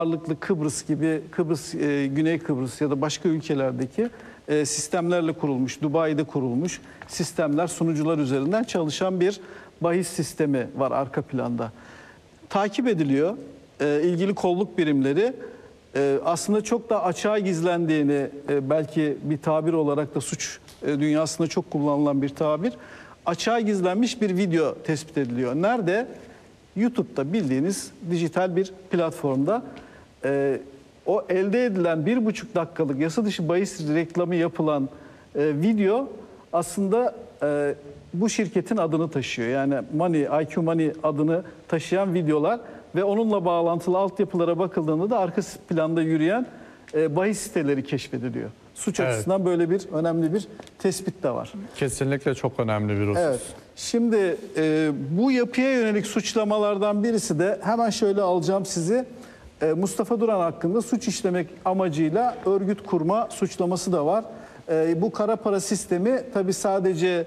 ağırlıklı Kıbrıs gibi, Güney Kıbrıs ya da başka ülkelerdeki sistemlerle kurulmuş, Dubai'de kurulmuş sistemler, sunucular üzerinden çalışan bir bahis sistemi var arka planda. Takip ediliyor. İlgili kolluk birimleri aslında çok da açığa gizlendiğini, belki bir tabir olarak da suç dünyasında çok kullanılan bir tabir, açığa gizlenmiş bir video tespit ediliyor. Nerede? YouTube'da, bildiğiniz dijital bir platformda. O elde edilen 1,5 dakikalık yasa dışı bahis reklamı yapılan video aslında bu şirketin adını taşıyor. Yani IQ Money adını taşıyan videolar ve onunla bağlantılı altyapılara bakıldığında da arka planda yürüyen bahis siteleri keşfediliyor. Suç açısından böyle bir önemli bir tespit de var. Kesinlikle çok önemli bir husus. Evet. Şimdi bu yapıya yönelik suçlamalardan birisi de hemen şöyle alacağım sizi. Mustafa Duran hakkında suç işlemek amacıyla örgüt kurma suçlaması da var. Bu kara para sistemi tabii sadece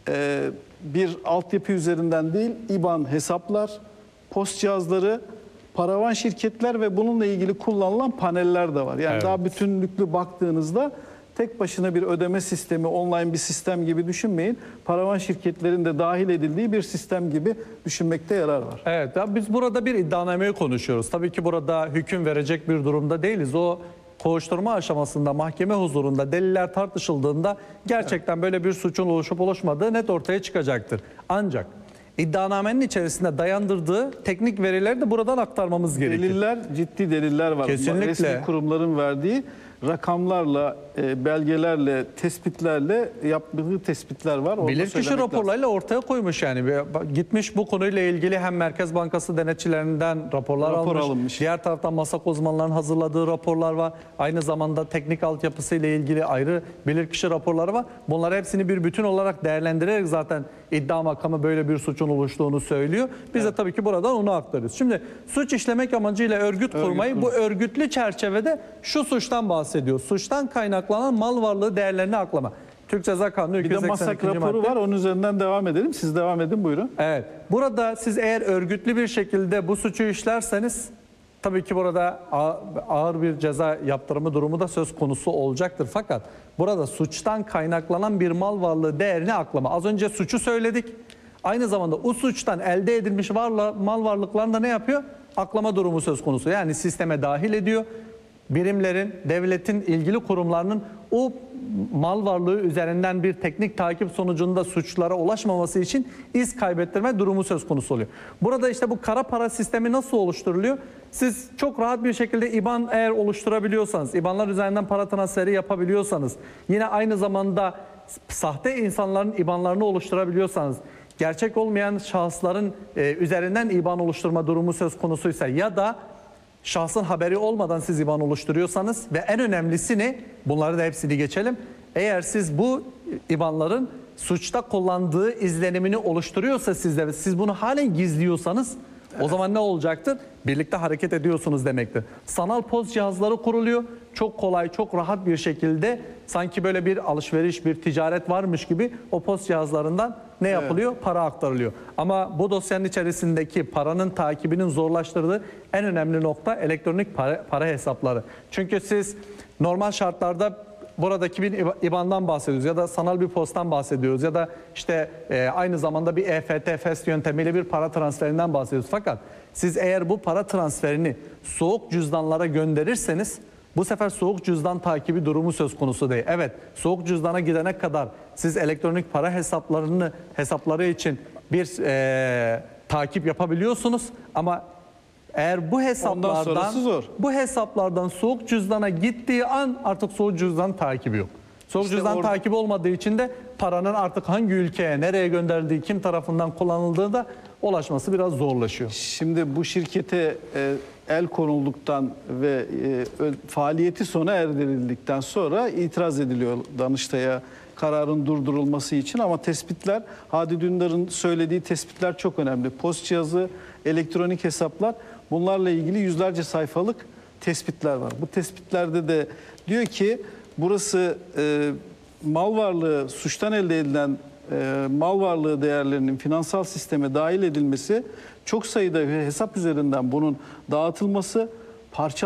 bir altyapı üzerinden değil, IBAN hesaplar, post cihazları, paravan şirketler ve bununla ilgili kullanılan paneller de var. Yani daha bütünlüklü baktığınızda tek başına bir ödeme sistemi, online bir sistem gibi düşünmeyin. Paravan şirketlerin de dahil edildiği bir sistem gibi düşünmekte yarar var. Evet, biz burada bir iddianameyi konuşuyoruz. Tabii ki burada hüküm verecek bir durumda değiliz. O kovuşturma aşamasında, mahkeme huzurunda deliller tartışıldığında gerçekten böyle bir suçun oluşup oluşmadığı net ortaya çıkacaktır. Ancak iddianamenin içerisinde dayandırdığı teknik verileri de buradan aktarmamız gerekir. Deliller, ciddi deliller var. Kesinlikle. Resmi kurumların verdiği rakamlarla, belgelerle, tespitlerle yaptığı tespitler var. Bilirkişi raporlarıyla ortaya koymuş yani. Gitmiş bu konuyla ilgili hem Merkez Bankası denetçilerinden raporlar almış. Diğer taraftan MASAK uzmanlarının hazırladığı raporlar var. Aynı zamanda teknik altyapısı ile ilgili ayrı bilirkişi raporları var. Bunları hepsini bir bütün olarak değerlendirerek zaten iddia makamı böyle bir suçun oluştuğunu söylüyor. Biz de tabii ki buradan onu aktarıyoruz. Şimdi suç işlemek amacıyla örgüt kurmayı bu örgütlü çerçevede şu suçtan bahsediyor. Suçtan kaynaklanan mal varlığı değerlerini aklama. Türk Ceza Kanunu 282. Bir de MASAK raporu var. Onun üzerinden devam edelim. Siz devam edin, buyurun. Evet. Burada siz eğer örgütlü bir şekilde bu suçu işlerseniz tabii ki burada ağır bir ceza yaptırımı durumu da söz konusu olacaktır. Fakat burada suçtan kaynaklanan bir mal varlığı değerini aklama. Az önce suçu söyledik. Aynı zamanda o suçtan elde edilmiş mal varlıklarını da ne yapıyor? Aklama durumu söz konusu. Yani sisteme dahil ediyor. Birimlerin, devletin ilgili kurumlarının o mal varlığı üzerinden bir teknik takip sonucunda suçlara ulaşmaması için iz kaybettirme durumu söz konusu oluyor. Burada işte bu kara para sistemi nasıl oluşturuluyor? Siz çok rahat bir şekilde IBAN eğer oluşturabiliyorsanız, IBAN'lar üzerinden para transferi yapabiliyorsanız, yine aynı zamanda sahte insanların IBAN'larını oluşturabiliyorsanız, gerçek olmayan şahısların üzerinden IBAN oluşturma durumu söz konusuysa ya da şahsın haberi olmadan siz IBAN oluşturuyorsanız ve en önemlisi ne? Bunları da hepsini geçelim. Eğer siz bu IBAN'ların suçta kullandığı izlenimini oluşturuyorsa sizde ve siz bunu halen gizliyorsanız o zaman ne olacaktır? Birlikte hareket ediyorsunuz demektir. Sanal poz cihazları kuruluyor. Çok kolay, çok rahat bir şekilde sanki böyle bir alışveriş, bir ticaret varmış gibi o poz cihazlarından ne yapılıyor? Para aktarılıyor. Ama bu dosyanın içerisindeki paranın takibinin zorlaştırdığı en önemli nokta elektronik para hesapları. Çünkü siz normal şartlarda buradaki bir IBAN'dan bahsediyoruz ya da sanal bir posttan bahsediyoruz ya da işte aynı zamanda bir EFT, FEST yöntemiyle bir para transferinden bahsediyoruz. Fakat siz eğer bu para transferini soğuk cüzdanlara gönderirseniz bu sefer soğuk cüzdan takibi durumu söz konusu değil. Evet, soğuk cüzdana gidene kadar siz elektronik para hesapları için bir takip yapabiliyorsunuz ama eğer bu hesaplardan soğuk cüzdana gittiği an artık soğuk cüzdan takibi yok. Soğuk cüzdan takibi olmadığı için de paranın artık hangi ülkeye, nereye gönderildiği, kim tarafından kullanıldığı da ulaşması biraz zorlaşıyor. Şimdi bu şirkete el konulduktan ve faaliyeti sona erdirildikten sonra itiraz ediliyor Danıştay'a kararın durdurulması için ama tespitler, Hadi Dündar'ın söylediği tespitler çok önemli. Post cihazı, elektronik hesaplar, bunlarla ilgili yüzlerce sayfalık tespitler var. Bu tespitlerde de diyor ki burası mal varlığı, suçtan elde edilen mal varlığı değerlerinin finansal sisteme dahil edilmesi, çok sayıda hesap üzerinden bunun dağıtılması, parça